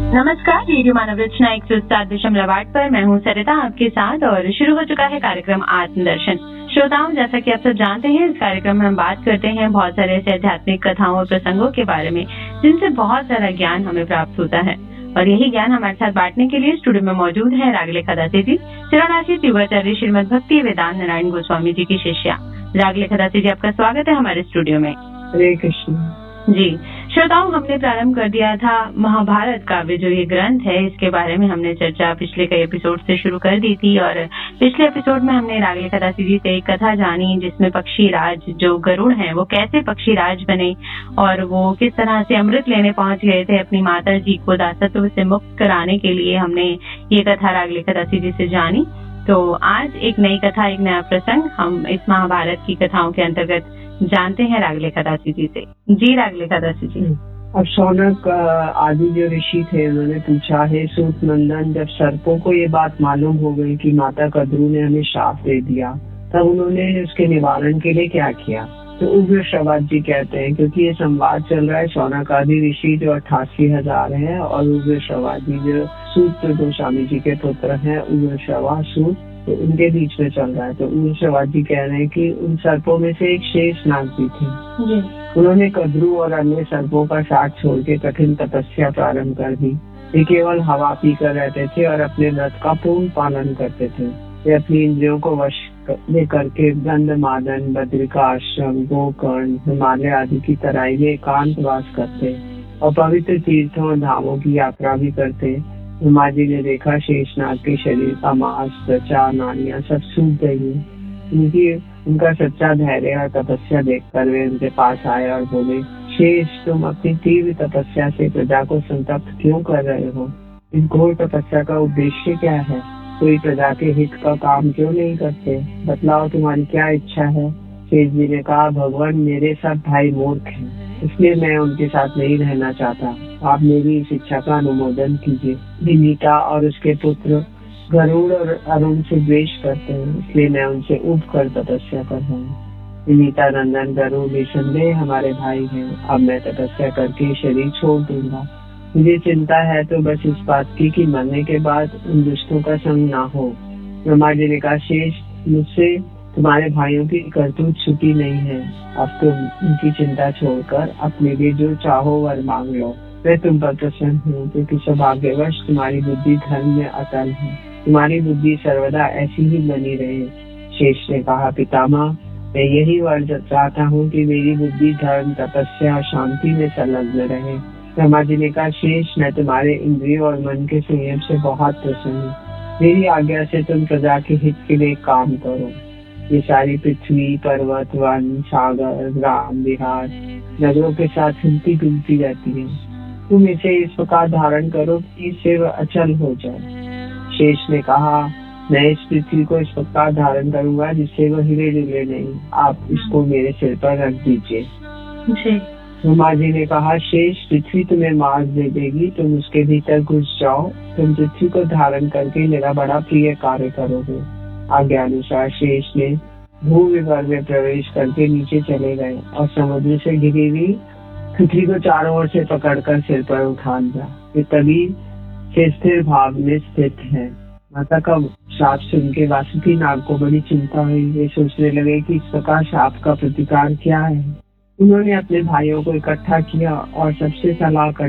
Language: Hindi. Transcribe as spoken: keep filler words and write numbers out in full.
नमस्कार, रेडियो मानव रचना एक सौ सात दशमलव आठ पर मैं हूँ सरिता आपके साथ और शुरू हो चुका है कार्यक्रम आत्मदर्शन। श्रोताओं, जैसा कि आप सब जानते हैं, इस कार्यक्रम में हम बात करते हैं बहुत सारे ऐसे आध्यात्मिक कथाओं और प्रसंगों के बारे में जिनसे बहुत सारा ज्ञान हमें प्राप्त होता है। और यही ज्ञान हमारे साथ बांटने के लिए स्टूडियो में मौजूद है रागलेखा दासी जी, चरणाशीष युगाचार्य श्रीमद भक्ति वेदांत नारायण गोस्वामी जी की शिष्या। रागलेखा दासी जी, आपका स्वागत है हमारे स्टूडियो में। हरे कृष्ण जी। श्रोताओं, हमने प्रारंभ कर दिया था महाभारत काव्य, जो ये ग्रंथ है, इसके बारे में हमने चर्चा पिछले कई एपिसोड से शुरू कर दी थी। और पिछले एपिसोड में हमने रागलेखा दासी जी से एक कथा जानी जिसमें पक्षीराज जो गरुड़ हैं वो कैसे पक्षीराज बने और वो किस तरह से अमृत लेने पहुंच गए थे अपनी माता जी को दासत्व से मुक्त कराने के लिए। हमने ये कथा रागलेखा दासी जी से जानी। तो आज एक नई कथा, एक नया प्रसंग हम इस महाभारत की कथाओं के अंतर्गत जानते हैं रागलेखा दासी जी से। जी रागलेखा दासी जी। अब शौनक आदि जो ऋषि थे उन्होंने पूछा है सूत नंदन, जब सर्पों को ये बात मालूम हो गई कि माता कद्रू ने हमें श्राप दे दिया, तब उन्होंने उसके निवारण के लिए क्या किया? तो उग्र श्रवाद जी कहते हैं, क्योंकि ये संवाद चल रहा है शौनक आदि ऋषि जो अट्ठासी हजार है और उग्र श्रवाद जी जो सूत गोस्वामी जी के पुत्र हैं, उग्र श्रवा सूत, तो उनके बीच में चल रहा है। तो उग्र श्रवाद जी कह रहे हैं कि उन सर्पों में से एक शेष नाग भी थे। उन्होंने कद्रू और अन्य सर्पों का साथ छोड़ के कठिन तपस्या प्रारंभ कर दी। ये केवल हवा पीकर रहते थे और अपने व्रत का पूर्ण पालन करते थे। वे अपनी इंद्रियों को वश में करके गंधमादन, बद्रिका आश्रम, गोकर्ण, हिमालय आदि की तराई में एकांतवास करते और पवित्र तीर्थों और धामों की यात्रा भी करते। ब्रह्मा जी ने देखा शेषनाग के शरीर का मांस, त्वचा, नाड़ियां सब सूख गई है। उनकी उनका सच्चा धैर्य और तपस्या देखकर वे उनके पास आए और बोले, शेष, तुम अपनी तीव्र तपस्या से प्रजा को संतप्त क्यों कर रहे हो? इस घोर तपस्या का उद्देश्य क्या है? कोई प्रजा के हित का काम क्यों नहीं करते? बतलाओ, तुम्हारी क्या इच्छा है? शेष जी ने कहा, भगवान, मेरे सब भाई मूर्ख हैं, इसलिए मैं उनके साथ नहीं रहना चाहता। आप मेरी इस इच्छा का अनुमोदन कीजिए। विनीता और उसके पुत्र गरुड़ और अरुण से द्वेष करते हैं, इसलिए मैं उनसे उब कर तपस्या कर रहा हूँ। विनीता नंदन गरुड़ निसंदेह हमारे भाई हैं। अब मैं तपस्या करके शरीर छोड़ दूंगा। मुझे चिंता है तो बस इस बात की कि मरने के बाद उन दुष्टों का संग ना हो। ब्रह्मा जी ने कहा, शेष, मुझसे तुम्हारे भाइयों की करतूत छुपी नहीं है। अब तुम उनकी चिंता छोड़कर अपने लिए जो चाहो वर मांग लो। मैं तुम पर प्रसन्न हूँ, क्योंकि सौभाग्यवश तुम्हारी बुद्धि धर्म में अटल है। तुम्हारी बुद्धि सर्वदा ऐसी ही बनी रहे। शेष ने कहा, पितामह, मैं यही वर चाहता हूँ कि मेरी बुद्धि धर्म, तपस्या और शांति में संलग्न रहे। ब्रह्मा जी ने कहा, शेष, मैं तुम्हारे इंद्रियों और मन के संयम से बहुत प्रसन्न हूँ। मेरी आज्ञा से तुम प्रजा के हित के लिए काम करो। ये सारी पृथ्वी, पर्वत, वन, सागर, ग्राम, बिहार, नगरों के साथ हिलती डुलती रहती है। तुम इसे इस प्रकार धारण करो कि इससे वह अचल हो जाए। शेष ने कहा, मैं इस पृथ्वी को इस प्रकार धारण करूंगा जिससे वह हिले डुले नहीं। आप इसको मेरे सिर पर रख दीजिए। ब्रह्मा जी ने कहा, शेष, पृथ्वी तुम्हें मार्ग दे देगी, तुम उसके भीतर घुस जाओ। तुम पृथ्वी को धारण करके मेरा बड़ा प्रिय कार्य करोगे। आज्ञा अनुसार शेष ने भूविवर में प्रवेश करके नीचे चले गए और समुद्र से घिरी हुई पृथ्वी को चारों ओर से पकड़कर सिर पर उठा लिया। ये तभी से स्थिर भाव में स्थित है। माता का श्राप सुन के वासुकी नाग को बड़ी चिंता हुई। वे सोचने लगे कि इस प्रकार श्राप का प्रतिकार क्या है। उन्होंने अपने भाइयों को इकट्ठा किया और सबसे सलाह कर